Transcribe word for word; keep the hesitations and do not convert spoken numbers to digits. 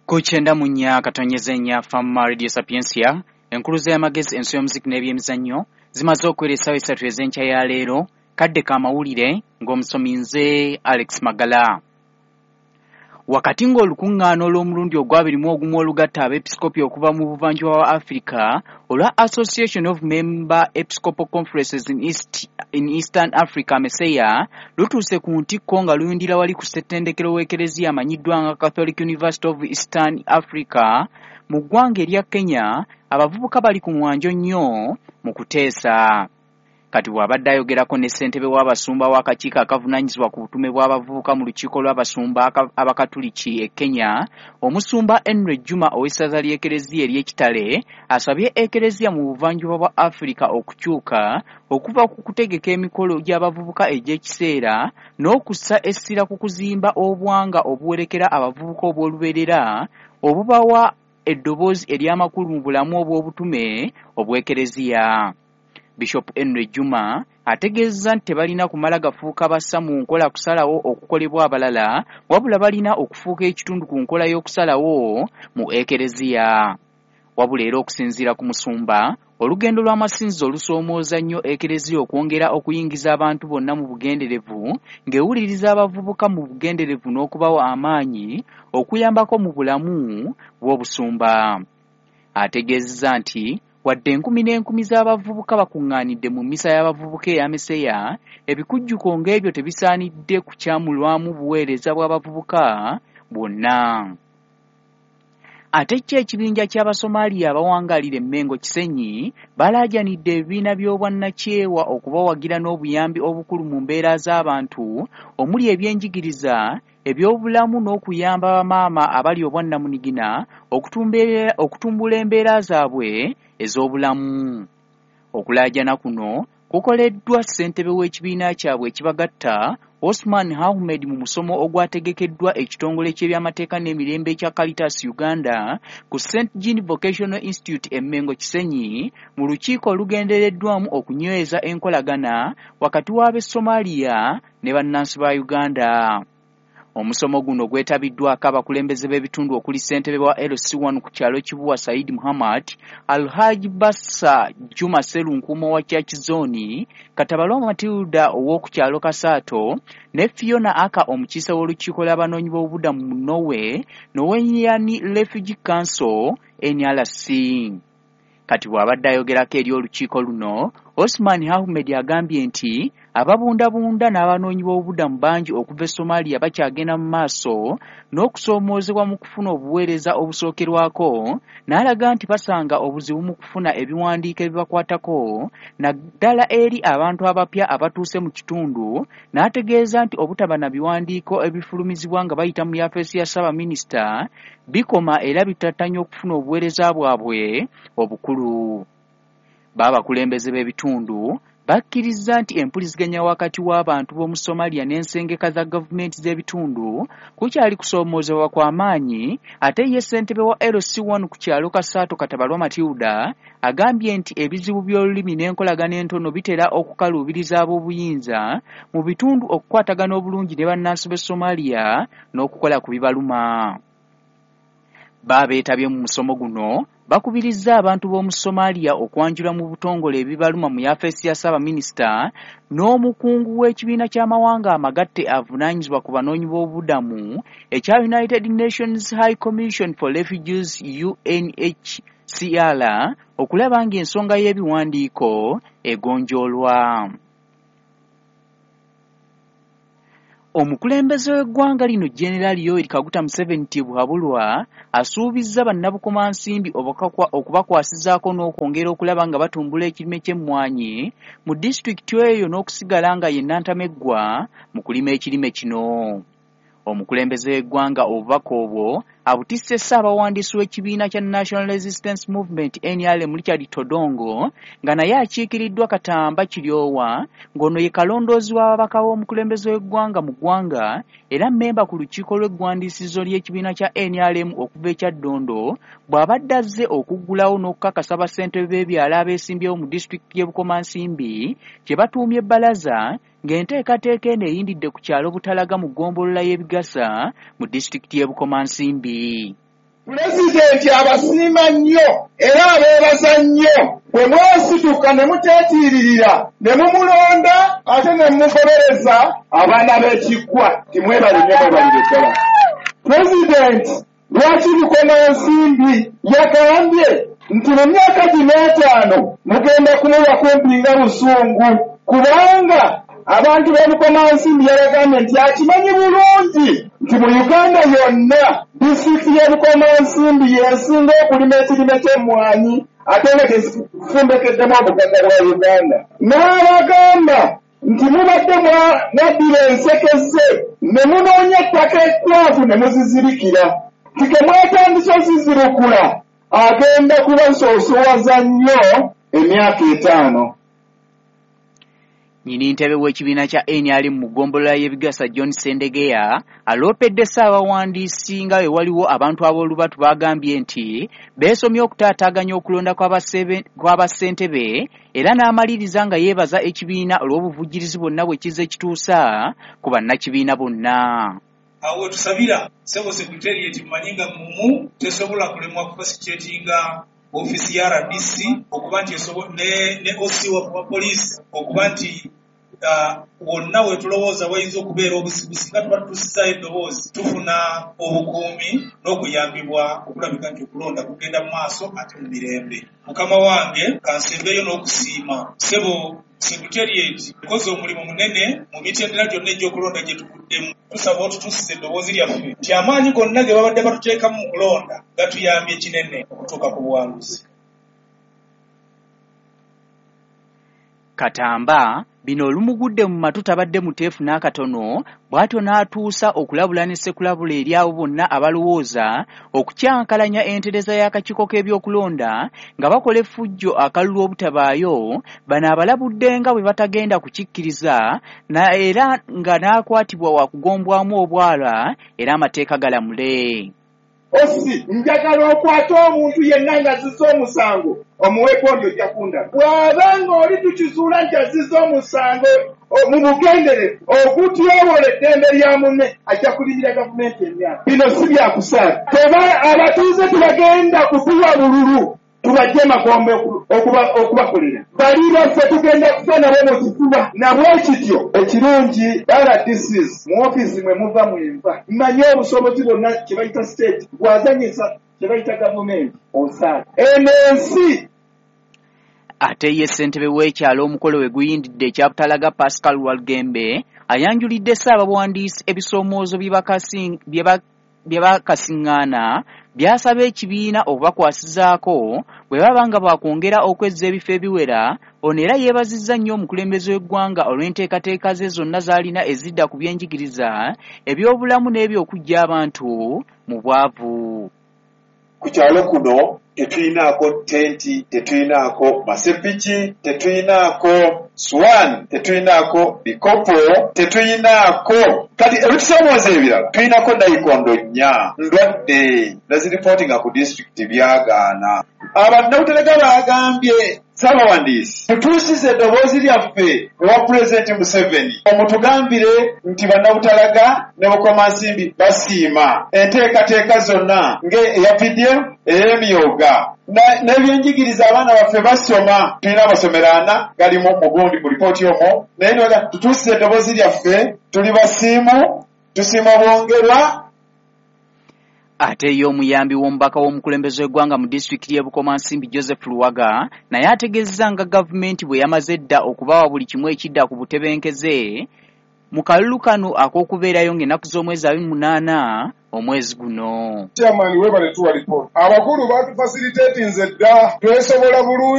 Kuchenda munya katonyeze nya fama Radio Sapiensia enkuluze y'amagezi enso y'omuziki n'ebyemizannyo zimaze okwera essaawa essatu ez'enkya ya leero kadde ka mawulire ng'omusomi nze Alex Magala. Wakati ng'olukuŋŋaana olw'omulundi ogwabirimu ogumu olugatta abeepiskopi okuva mu buvanjuba bwa Africa olwa Association of Member Episcopal Conferences in, East, in Eastern Africa Meseya lutuuse ku ntikko nga luyundira wali ku ssettendekero w'ekereziya amanyiddwa nga Catholic University of Eastern Africa mu ggwanga erya Kenya. Abavubuka bali ku mwanjo nnyo mu kuteesa. Kati bw'abadde ayogerako ne ssentebe w'abasumba w'akakiiko akavunaanyizibwa ku butume bw'abavubuka mu lukiiko lw'abasumba abakatuliki e Kenya, omusumba Henry Juma ow'essaza ly'ekereziya ery'ekitale asabye ekereziya mu buvanjuba bwa Africa okukyuka okuva ku kutegeka emikolo gy'abavubuka egy'ekiseera n'okussa essira ku kuzimba obwanga obuwerekera abavubuka obw'olubeerera obubawa eddoboozi ery'amakulu mu bulamu obw'obutume obw'ekereziya. Bishop Henry Juma ategeezza nti tebalina kumala gafuuka bassa mu nkola kusalawo okukolebwa abalala, wabula balina okufuuka ekitundu ku nkola y'okusalawo mu ekereziya. Wabula era okusinziira ku musumba, olugendo lw'amasinzizo olusoomooza nnyo ekereziya okwongera okuyingiza abantu bonna mu bugenderevu, ng'ewuliriza abavubuka mu bugenderevu n'okubawa amaanyi okuyambako mu bulamu bw'obusumba. Ategeezza nti wadde enkumi n'enkumi z'abavubuka bakuŋŋaanidde mu mmisa y'abavubuka eya Meseya, ebikujjuko ng'ebyo tebisaanidde kukyamulwamu buweereza bw'abavubuka bonna. Ate kyo ekibinja ky'Abasomaaliya abawangaalira emmengo Kisenyi balaajanidde ebibiina by'obwannakyewa okubawagira n'obuyambi obukulu mu mbeera z'abantu omuli ebyenjigiriza, ebyobulamu n'okuyamba bamaama abali obwannamunigina okutumbula embeera zaabwe ez'obulamu. Okulaajana kuno kukoleddwa ssentebe w'ekibiina kyabwe ekibagatta Osman Ahmed mu musomo ogwategekeddwa ekitongole ky'ebyamateeka n'emirembe ekya Caritas Uganda ku Saint Jean Vocational Institute e Mengo Kisenyi mu lukiiko olugendereddwamu okunyweza enkolagana wakati w'ab'e Somalia ne bannansi ba Uganda. Omusomo guno gwetabiddwako abakulembeze b'ebitundu okuli ssentebe wa L C one ku kyalo Kibuwa Said Muhammad, Alhaji Bassa Juma Serunkumo wa Church Zone, Katabalo Matilda ow'oku kyalo Kasaato, ne Fiona Aka omukiise w'olukiiko lw'abanoonyi b'obubudamu mu Norway n'Owenyani Refugee Council N R C. Kati bw'abadde ayogerako eri olukiiko luno, Osman Ahmed agambye nti ababundabunda n'abanoonyi b'obubudamu bangi okuva e Somalia bakyagenda mu maaso n'okusoomoozebwa mu kufuna obuweereza obusookerwako, n'alaga nti basanga obuzibu mu kufuna ebiwandiiko ebibakwatako naddala eri abantu abapya abatuuse mu kitundu, n'ategeeza nti obutaba na biwandiiko ebifulumizibwa nga bayita mu yafeesi ya Ssaabaminisita bikoma era bitattanya okufuna obuweereza bwabwe obukulu. Baabakulembeze b'ebitundu bakkiriza nti empuliziganya wakati w'abantu b'omu Somalia n'ensengeka za gavumenti z'ebitundu kukyali kusoomoozebwa kwa maanyi, ate ye ssentebe wa L C one ku kyalo Kasaato Katabalwa Matilda agambye nti ebizibu by'olulimi n'enkolagana entono bitera okukaluubiriza ab'obuyinza mu bitundu okukwatagana obulungi ne bannansi b'e Somalia n'okukola ku bibaluma. Baabeetabye mu musomo guno bakubirizza abantu b'omu Somalia okwanjula mu butongole ebibaluma mu yafeesi ya Ssaabaminisita n'omukungu w'ekibiina ky'amawanga amagatte avunaanyizibwa ku banoonyi b'obubudamu ekya United Nations High Commission for Refugees U N H C R okulaba ng'ensonga y'ebiwandiiko egonjoolwa. Omukulembeze w'eggwanga lino General Yoweri Kaguta Museveni Tibuhaburwa asuubizza bannabukomansimbi okubakwasizaako n'okwongera okulaba nga batumbula ekirime ky'emmwanyi mu disitulikiti eyo n'okusigala nga ye nnantameggwa mu kulima ekirime kino. Omukulembeze w'eggwanga obubaka obwo abutisse Ssaabawandiisi w'ekibiina kya National Resistance Movement N R M Richard Todongo nga naye akiikiriddwa Katamba Kiryowa, ng'ono ye kalondoozi w'ababaka b'omukulembeze w'eggwanga mu ggwanga era mmemba ku lukiiko lw'eggwandiisizo ly'ekibiina kya N R M okuva e Kyaddondo, bw'abadde azze okuggulawo n'okukakasa bassentebe b'ebyalo abeesimbyewo mu disitulikiti y'e Bukomansimbi kye batuumye Balaza, ng'enteekateeka eno eyindidde ku kyalo Butalaga mu ggombolola y'Ebigasa mu disitulikiti y'e Bukomansimbi. Pulezidenti abasiima nnyo era abeebaza nnyo bwe mwasituka ne muteetiiririra ne mumulonda ate ne mugobereza abaana b'ekiggwa timwebale nnyo mwebalibekala. Pulezidenti lwaki Bukomansimbi yagambye nti mu myaka gino etaano mugenda kumuwa kumpi nga busungu kubanga abantu b'e Bukomansimbi yabagambye nti akimanyi bulungi nti mu Uganda yonna disitulikiti y'e Bukomansimbi y'esinga okulima ekirime ky'emmwanyi ate nga tezifumbekeddemu obugagga bwa Uganda. N'abagamba nti mubadde mwaddira ensekeze ne munoonya ettaka ekkwavu ne muzizirikira nti ke mwatandise ozizirukula agenda kubasoosowaza nnyo emyaka etaano. Nnyini ntebe w'ekibiina kya N R M mu ggombolola y'ebigasa John Sendegeya aloopedde ssaabawandiisi nga bwe waliwo abantu ab'olubatu bagambye nti beesomye okutaataaganya okulonda kw'abassentebe era n'amaliriza nga yeebaza ekibiina olw'obuvujjirizi bwonna bwe kizze kituusa ku bannakibiina bonna. Awo tusabira sebo secretariat manyinga mumu tesobola kulemwa kufasitetinga ofisi ya R D C okuba nti ne ne O C wa police okuba nti wonna we tulowooza wayinza okubeera obusibusi nga tuba tutuusiza eddoboozi tufuna obukuumi n'okuyambibwa okulabika nti okulonda kugenda mu maaso ate mu mirembe. Mukama wange kansembeyo n'okusiima sebo secretariat koze omulimu munene mu mitendera gyonna egy'okulonda gye tukuddemu. Tusaba otutuusiza eddoboozi lyaffe nti amaanyi gonna ge babadde batuteekamu mu kulonda gatuyambye kinene okutuuka ku buwanguzi. Katamba bino olumugudde mu matu tabadde muteefu n'akatono bw'atyo n'atuusa okulabula ne sekulabula eri abo bonna abalowooza okukyankalanya entereza y'akakiiko k'ebyokulonda nga bakola effujjo akalulu obutabaayo bano abalabudde nga bwe batagenda kukikkiriza na era nga n'akwatibwa wakugombwamu obwala era amateeka galamule. Osi njagala okwata omuntu yenna nga azizza omusango omuwe kondo jakunda bw'abanga oli tukizuula nti azizza omusango mu bugenderevu okutyobola eddembe lya munne ajja kulimira gavumenti emyaka. Bino si byakusaala teba abatuuze tubagenda kutuwa bululu tubajje magombe okubakolera bali baffe tugenda kufa nabo mu kifuba nabwe kityo ekirungi R D Cs mu ofiisi mwe muva mwenva mmanyi obusobozi bwonna kye bayita state bwazanyisa kye bayita gavumenti osaala eno ensi. Ate ye ssentebe w'ekyalo omukolo we guyindidde ekyabutalaga Pascal Walgembe ayanjulidde ssaabawandiisi ebisoomoozo bye bakasiŋŋaana byasaba ekibiina okubakwasizaako bwe baba nga bakwongera okwezza ebifo ebiwera. Ono era yeebazizza nnyo omukulembeze w'eggwanga olw'enteekateeka ze zonna z'alina ezidda ku byenjigiriza eby'obulamu n'eby'okuggya abantu mu bwavu. Ku kyalo kuno tetuyinaako tenti, tetuyinaako masepiki, tetuyinaako swan, tetuyinaako bikopo, tetuyinaako kati ebitusomooza ebirala tuyinako nayikondo nnya ndwadde naziripootinga ku disitulikiti byagaana. Abannabutalaga bagambye ssaabawandiisi tutuusize eddoboozi lyaffe ewa Pulezidenti Museveni omutugambire nti bannabutalaga ne Bukomansimbi basiima enteekateeka zonna ng'eya P D M ey'emyoga n'ebyenjigiriza abaana baffe basoma tulina amasomero ana galimu mugundi mu lipooti omwo naye niwaga tutuusize eddoboozi lyaffe tuli basiimu tusiima bwongerwa. Ate ye omuyambi w'omubaka w'omukulembeze w'eggwanga mu disitulikiti y'e Bukomansimbi Joseph Luwaga naye ategeezezza nga gavumenti bwe yamaze dda okubawa buli kimu ekidda ku butebenkeze mu kalulu kano ak'okubeerayo ng'ennaku z'omwezi abiri munaana omwezi guno. Chairman webale tuwa report abakulu batufacilitatinze dda twesobola bulungi